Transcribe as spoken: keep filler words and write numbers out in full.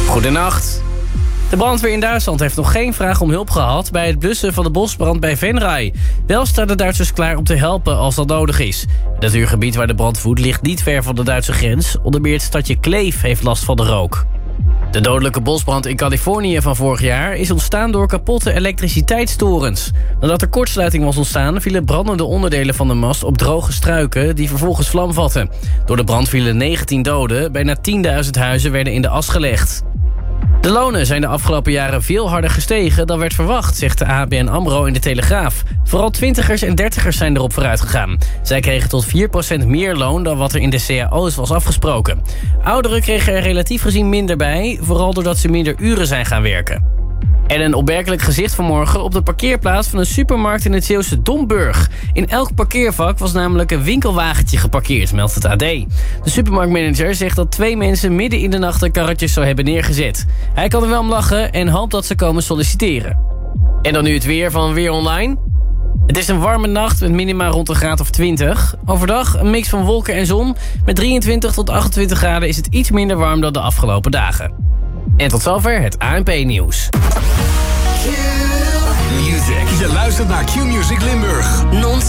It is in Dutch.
Goedenacht. De brandweer in Duitsland heeft nog geen vraag om hulp gehad bij het blussen van de bosbrand bij Venray. Wel staan de Duitsers klaar om te helpen als dat nodig is. Het natuurgebied waar de brand woedt ligt niet ver van de Duitse grens. Onder meer het stadje Kleef heeft last van de rook. De dodelijke bosbrand in Californië van vorig jaar is ontstaan door kapotte elektriciteitstorens. Nadat er kortsluiting was ontstaan, vielen brandende onderdelen van de mast op droge struiken die vervolgens vlam vatten. Door de brand vielen negentien doden, bijna tienduizend huizen werden in de as gelegd. De lonen zijn de afgelopen jaren veel harder gestegen dan werd verwacht, zegt de A B N AMRO in de Telegraaf. Vooral twintigers en dertigers zijn erop vooruit gegaan. Zij kregen tot vier procent meer loon dan wat er in de C A O's was afgesproken. Ouderen kregen er relatief gezien minder bij, vooral doordat ze minder uren zijn gaan werken. En een opmerkelijk gezicht vanmorgen op de parkeerplaats van een supermarkt in het Zeeuwse Domburg. In elk parkeervak was namelijk een winkelwagentje geparkeerd, meldt het A D. De supermarktmanager zegt dat twee mensen midden in de nacht de karretjes zou hebben neergezet. Hij kan er wel om lachen en hoopt dat ze komen solliciteren. En dan nu het weer van Weer Online. Het is een warme nacht met minima rond een graad of twintig. Overdag een mix van wolken en zon. Met drieëntwintig tot achtentwintig graden is het iets minder warm dan de afgelopen dagen. En tot zover het A N P-nieuws. Q-Music. Je luistert naar Q-Music Limburg. Non